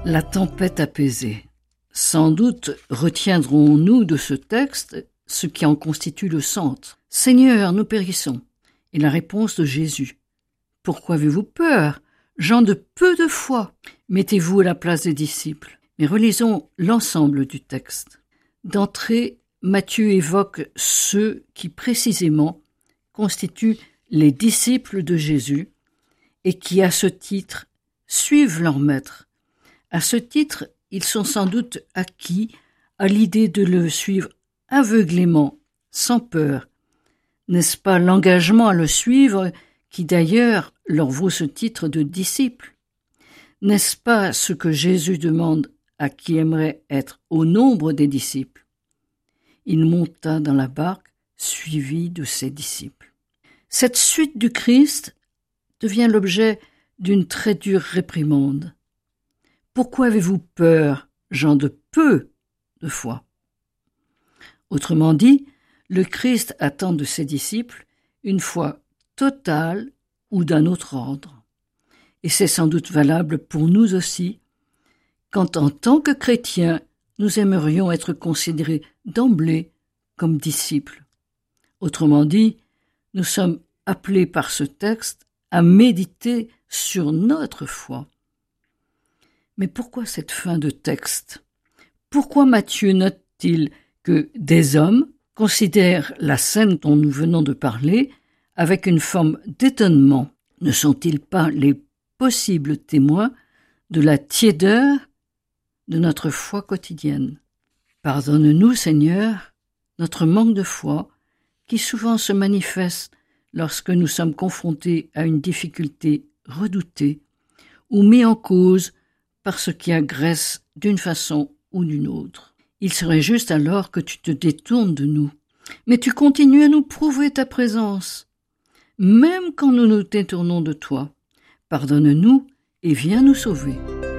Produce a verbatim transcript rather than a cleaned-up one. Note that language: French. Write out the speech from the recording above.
La tempête apaisée. Sans doute retiendrons-nous de ce texte ce qui en constitue le centre. « Seigneur, nous périssons !» Et la réponse de Jésus. « Pourquoi avez-vous peur, gens de peu de foi ?» Mettez-vous à la place des disciples. Mais relisons l'ensemble du texte. D'entrée, Matthieu évoque ceux qui précisément constituent les disciples de Jésus et qui, à ce titre, suivent leur maître. À ce titre, ils sont sans doute acquis à l'idée de le suivre aveuglément, sans peur. N'est-ce pas l'engagement à le suivre qui d'ailleurs leur vaut ce titre de disciples? N'est-ce pas ce que Jésus demande à qui aimerait être au nombre des disciples? Il monta dans la barque, suivi de ses disciples. Cette suite du Christ devient l'objet d'une très dure réprimande. Pourquoi avez-vous peur, gens de peu de foi? Autrement dit, le Christ attend de ses disciples une foi totale ou d'un autre ordre. Et c'est sans doute valable pour nous aussi, quand en tant que chrétiens, nous aimerions être considérés d'emblée comme disciples. Autrement dit, nous sommes appelés par ce texte à méditer sur notre foi. Mais pourquoi cette fin de texte? Pourquoi Matthieu note-t-il que des hommes considèrent la scène dont nous venons de parler avec une forme d'étonnement? Ne sont-ils pas les possibles témoins de la tiédeur de notre foi quotidienne? Pardonne-nous, Seigneur, notre manque de foi, qui souvent se manifeste lorsque nous sommes confrontés à une difficulté redoutée ou mis en cause par ce qui agresse d'une façon ou d'une autre. Il serait juste alors que tu te détournes de nous. Mais tu continues à nous prouver ta présence, même quand nous nous détournons de toi. Pardonne-nous et viens nous sauver.